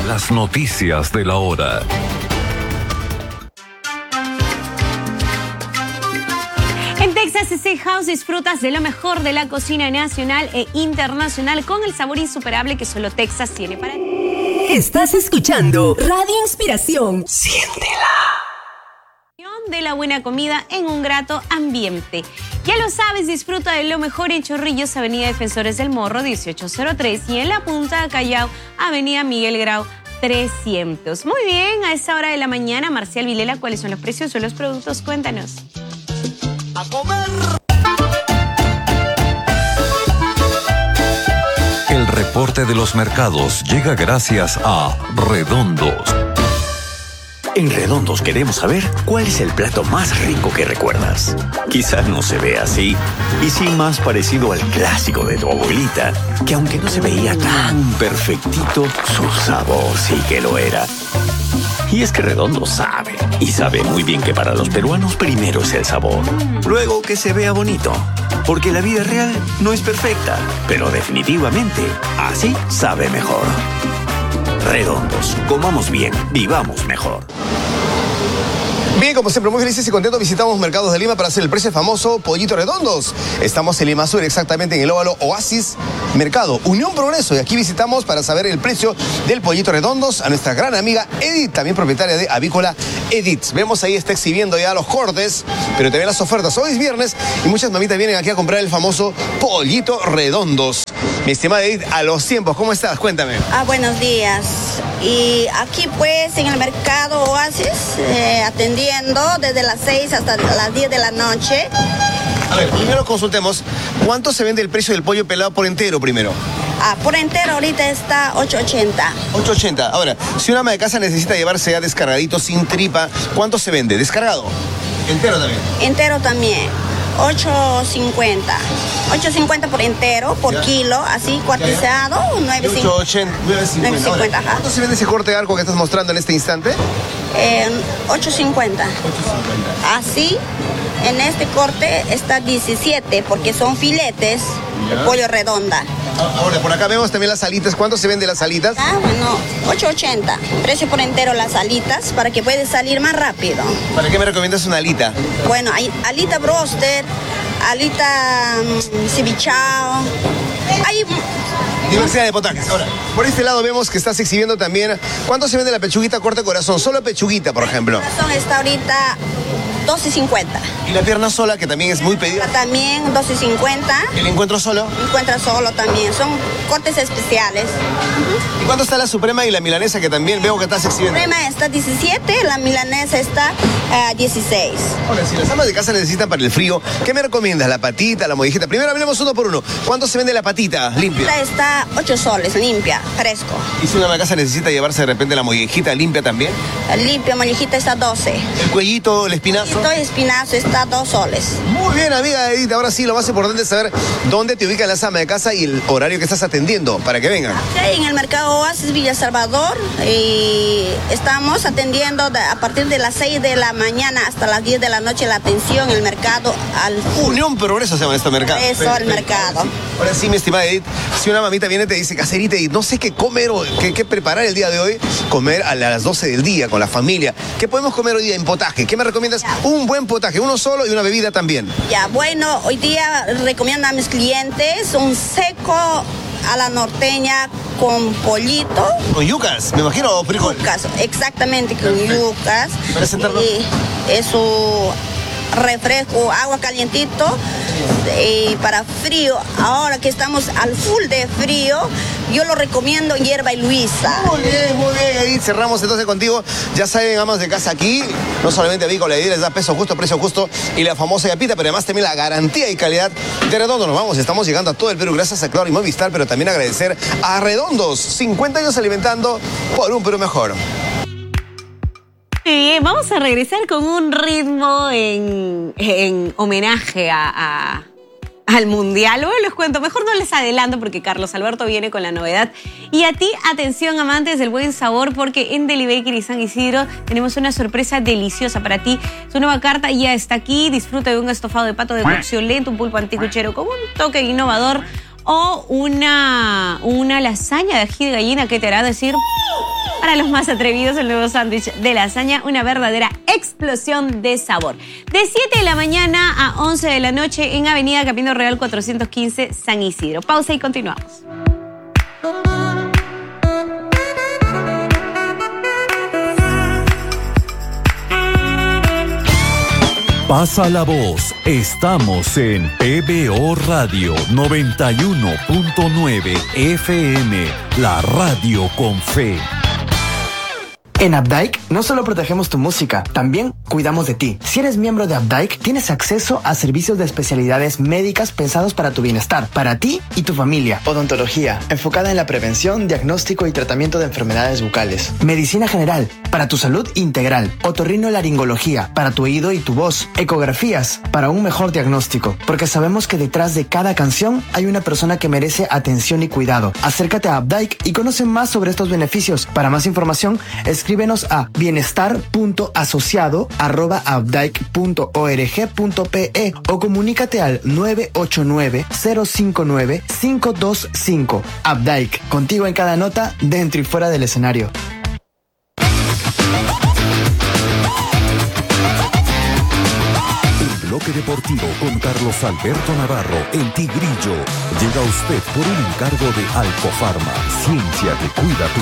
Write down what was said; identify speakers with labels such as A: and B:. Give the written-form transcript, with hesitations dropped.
A: Las noticias de la hora.
B: En Texas Steakhouse disfrutas de lo mejor de la cocina nacional e internacional con el sabor insuperable que solo Texas tiene para ti.
C: Estás escuchando Radio Inspiración.
D: Siéntela.
B: De la buena comida en un grato ambiente. Ya lo sabes, disfruta de lo mejor en Chorrillos, Avenida Defensores del Morro 1803 y en La Punta Callao, Avenida Miguel Grau 300. Muy bien, a esta hora de la mañana, Marcial Vilela, ¿cuáles son los precios de los productos? Cuéntanos.
D: ¡A comer!
A: El reporte de los mercados llega gracias a Redondos.
D: En Redondos queremos saber cuál es el plato más rico que recuerdas. Quizás no se ve así, y sí más parecido al clásico de tu abuelita, que aunque no se veía tan perfectito, su sabor sí que lo era. Y es que Redondos sabe, y sabe muy bien que para los peruanos primero es el sabor, luego que se vea bonito. Porque la vida real no es perfecta, pero definitivamente así sabe mejor. Redondos, comamos bien, vivamos mejor.
E: Bien, como siempre, muy felices y contentos, visitamos Mercados de Lima para hacer el precio famoso Pollito Redondos. Estamos en Lima Sur, exactamente en el óvalo Oasis Mercado, Unión Progreso. Y aquí visitamos para saber el precio del Pollito Redondos a nuestra gran amiga Edith, también propietaria de Avícola Edith. Vemos ahí, está exhibiendo ya los cortes, pero también las ofertas. Hoy es viernes y muchas mamitas vienen aquí a comprar el famoso Pollito Redondos. Mi estimada Edith, a los tiempos, ¿cómo estás? Cuéntame.
F: Buenos días. Y aquí pues en el mercado Oasis, atendiendo desde las 6 hasta las 10 de la noche.
E: A ver, primero consultemos, ¿cuánto se vende el precio del pollo pelado por entero primero?
F: Por entero ahorita está 8.80.
E: 8.80. Ahora, si una ama de casa necesita llevarse ya descargadito, sin tripa, ¿cuánto se vende? ¿Descargado? ¿Entero también?
F: Entero también. 8.50. 8.50 por entero, por kilo, así cuartizado, 9.50.
E: 9.50. ¿Cuánto se vende ese corte de arco que estás mostrando en este instante?
F: 8.50. Así, en este corte está 17, porque son filetes de pollo redonda.
E: Ahora, por acá vemos también las alitas. ¿Cuánto se vende las alitas?
F: Bueno, 8.80. Precio por entero las alitas para que puedas salir más rápido.
E: ¿Para qué me recomiendas una alita?
F: Bueno, hay alita broster, alita cevichao. Hay
E: diversidad de potajes. Ahora, por este lado vemos que estás exhibiendo también. ¿Cuánto se vende la pechuguita corte corazón? Solo pechuguita, por ejemplo.
F: Corazón está ahorita 12.50.
E: ¿Y la pierna sola, que también es muy pedida?
F: También 12.50.
E: ¿El encuentro solo?
F: Encuentra solo también. Son cortes especiales.
E: ¿Y cuánto está la suprema y la milanesa, que también veo que estás exhibiendo?
F: La suprema está 17, la milanesa está 16.
E: Ahora, si las amas de casa necesitan para el frío, ¿qué me recomiendas? ¿La patita, la mollejita? Primero hablemos uno por uno. ¿Cuánto se vende la patita limpia?
F: Esta está 8 soles, limpia, fresco.
E: ¿Y si una ama de casa necesita llevarse de repente la mollejita limpia también?
F: Limpia, mollejita está 12.
E: ¿El cuellito, el espinazo?
F: El espinazo está 2 soles.
E: Muy bien, amiga Edith. Ahora sí, lo más importante es saber dónde te ubica la ama de casa y el horario que estás atendiendo para que vengan.
F: En el mercado Oasis Villa Salvador, y estamos atendiendo a partir de las 6 de la mañana hasta las 10 de la noche la atención en el mercado al full.
E: Unión Progreso se llama este mercado.
F: Eso, el mercado.
E: Ahora sí, mi estimada Edith, si una mamita viene y te dice, caserita, y no sé qué comer o qué preparar el día de hoy, comer a las 12 del día con la familia, ¿qué podemos comer hoy día en potaje? ¿Qué me recomiendas? Un buen potaje, uno solo y una bebida también.
F: Ya, bueno, hoy día recomiendo a mis clientes un seco a la norteña con pollito.
E: ¿Con yucas? Me imagino, o frijol.
F: Yucas, exactamente, con yucas.
E: ¿Para sentarlo?
F: Y es su refresco, agua calientito. Y para frío, ahora que estamos al full de frío, yo lo recomiendo hierba y Luisa.
E: Muy bien, Edith. Cerramos entonces contigo. Ya saben, amas de casa aquí, no solamente Avícola Edith les da peso justo, precio justo y la famosa yapita, pero además también la garantía y calidad de Redondo. Nos vamos, estamos llegando a todo el Perú gracias a Claro y Movistar, pero también agradecer a Redondos, 50 años alimentando por un Perú mejor.
B: Bien, vamos a regresar con un ritmo en homenaje al Mundial. Luego les cuento, mejor no les adelanto porque Carlos Alberto viene con la novedad. Y a ti, atención amantes del buen sabor, porque en Deli Bakery San Isidro tenemos una sorpresa deliciosa para ti. Su nueva carta ya está aquí. Disfruta de un estofado de pato de cocción lento, un pulpo anticuchero con un toque innovador, o una lasaña de ají de gallina que te hará decir... Para los más atrevidos, el nuevo sándwich de lasaña, una verdadera explosión de sabor. De 7 de la mañana a 11 de la noche en Avenida Camino Real 415, San Isidro. Pausa y continuamos.
A: Pasa la voz, estamos en PBO Radio 91.9 FM, la radio con fe.
G: En Updike no solo protegemos tu música, también cuidamos de ti. Si eres miembro de Updike, tienes acceso a servicios de especialidades médicas pensados para tu bienestar, para ti y tu familia. Odontología, enfocada en la prevención, diagnóstico y tratamiento de enfermedades bucales. Medicina general, para tu salud integral. Otorrinolaringología, para tu oído y tu voz. Ecografías, para un mejor diagnóstico. Porque sabemos que detrás de cada canción hay una persona que merece atención y cuidado. Acércate a Updike y conoce más sobre estos beneficios. Para más información, escríbenos a bienestar.asociado@updike.org.pe o comunícate al 989-059-525. Updike, contigo en cada nota, dentro y fuera del escenario.
A: Bloque Deportivo con Carlos Alberto Navarro, el Tigrillo. Llega a usted por un encargo de Alcofarma, ciencia que cuida tu